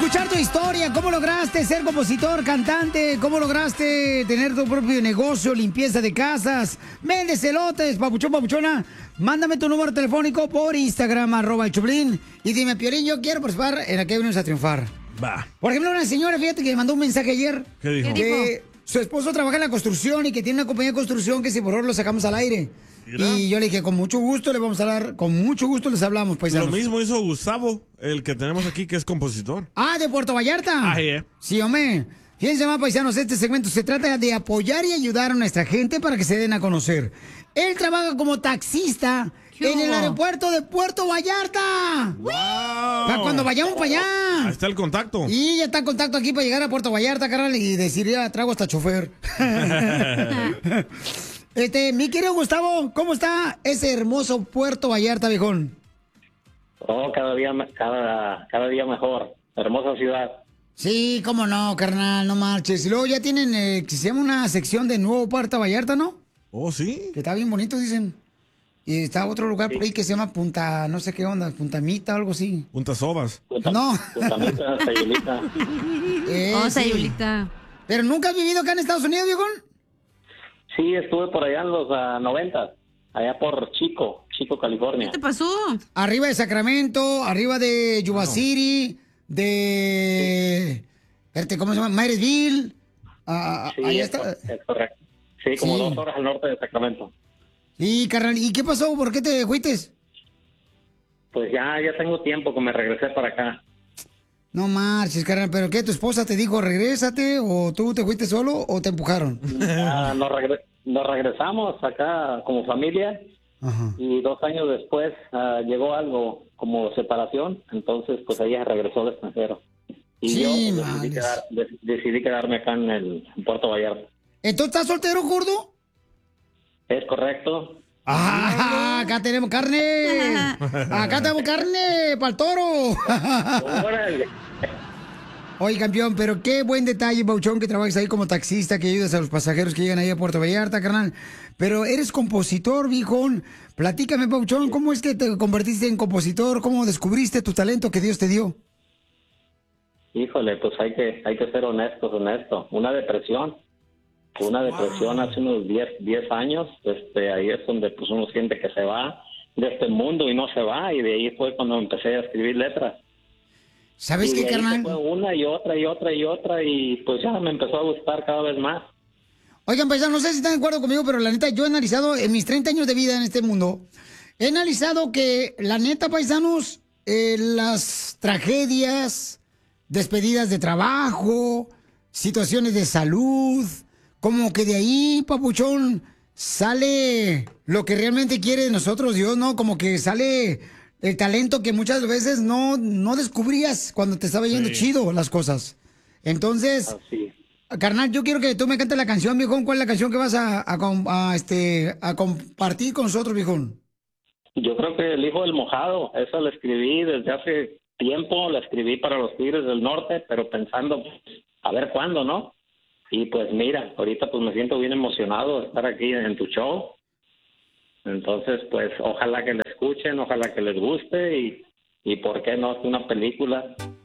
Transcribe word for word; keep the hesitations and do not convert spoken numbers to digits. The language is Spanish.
escuchar tu historia. ¿Cómo lograste ser compositor, cantante? ¿Cómo lograste tener tu propio negocio, limpieza de casas? Vendes elotes, papuchón, papuchona. Mándame tu número telefónico por Instagram, arroba el Choplin. Y dime, Piolín, yo quiero participar en la que venimos a triunfar. Va. Por ejemplo, una señora, fíjate que me mandó un mensaje ayer. ¿Qué dijo? Que su esposo trabaja en la construcción y que tiene una compañía de construcción que si por favor lo sacamos al aire. Mira. Y yo le dije, con mucho gusto le vamos a hablar, con mucho gusto les hablamos, paisanos. Lo mismo hizo Gustavo, el que tenemos aquí, que es compositor. Ah, de Puerto Vallarta. Ah, yeah. Sí, hombre. Fíjense más, paisanos, este segmento se trata de apoyar y ayudar a nuestra gente para que se den a conocer. Él trabaja como taxista en el aeropuerto de Puerto Vallarta. ¡Wow! Para cuando vayamos para allá. Ahí está el contacto. Y ya está en contacto aquí para llegar a Puerto Vallarta, carnal, y decir, ya traigo hasta chofer. Este, mi querido Gustavo, ¿cómo está ese hermoso Puerto Vallarta, viejón? Oh, cada día, cada, cada día mejor. Hermosa ciudad. Sí, cómo no, carnal, no marches. Y luego ya tienen, eh, que se llama una sección de Nuevo Puerto Vallarta, ¿no? Oh, sí. Que está bien bonito, dicen. Y está otro lugar por ahí que se llama Punta, no sé qué onda, Puntamita, algo así. Punta Sobas. Punta, No. Puntamita, Sayulita. Eh, Oh, sí. Sayulita. ¿Pero nunca has vivido acá en Estados Unidos, viejón? Sí, estuve por allá en los uh, noventa, allá por Chico, Chico, California. ¿Qué te pasó? Arriba de Sacramento, arriba de Yuba City, de... Espérate, ¿cómo se llama? Marysville. Ah, Sí, allá es, está. es correcto. Sí, como Sí. dos horas al norte de Sacramento. Y, carnal, ¿y qué pasó? ¿Por qué te fuiste? Pues ya, ya tengo tiempo que me regresé para acá. No marches, carnal, ¿pero qué? ¿Tu esposa te dijo regrésate o tú te fuiste solo o te empujaron? Ah, nos, regre- nos regresamos acá como familia. Ajá. Y dos años después ah, llegó algo como separación, entonces pues ella regresó al extranjero. Y Sí, yo pues, decidí, madres. quedar- de- decidí quedarme acá en el en Puerto Vallarta. ¿Entonces estás soltero, gordo? ¿Es correcto? ¡Ah! Acá tenemos carne. Acá tenemos carne para el toro. Órale. Oye, campeón, pero qué buen detalle, Bauchón, que trabajes ahí como taxista, que ayudas a los pasajeros que llegan ahí a Puerto Vallarta, carnal. Pero eres compositor, viejón. Platícame, Bauchón, ¿cómo es que te convertiste en compositor? ¿Cómo descubriste tu talento que Dios te dio? Híjole, pues hay que hay que ser honestos, honesto. Una depresión. Una depresión hace unos diez años. Este, ahí es donde pues uno siente que se va de este mundo y no se va. Y de ahí fue cuando empecé a escribir letras. ¿Sabes Y qué, de ahí carnal? se fue una y otra y otra y otra y pues ya me empezó a gustar cada vez más. Oigan, pues no sé si están de acuerdo conmigo, pero la neta, yo he analizado en mis treinta años de vida en este mundo, he analizado que, la neta, paisanos, eh, las tragedias, despedidas de trabajo, situaciones de salud, como que de ahí, papuchón, sale lo que realmente quiere de nosotros Dios, ¿no? Como que sale el talento que muchas veces no, no descubrías cuando te estaba yendo Sí. chido las cosas. Entonces... Así. Carnal, yo quiero que tú me cantes la canción, viejón. ¿Cuál es la canción que vas a, a com- a, este, a compartir con nosotros, viejón? Yo creo que El Hijo del Mojado, esa la escribí desde hace tiempo, la escribí para los Tigres del Norte, pero pensando, pues, a ver cuándo, ¿no? Y pues mira, ahorita pues me siento bien emocionado de estar aquí en tu show. Entonces, pues ojalá que la escuchen, ojalá que les guste y, y por qué no, es una película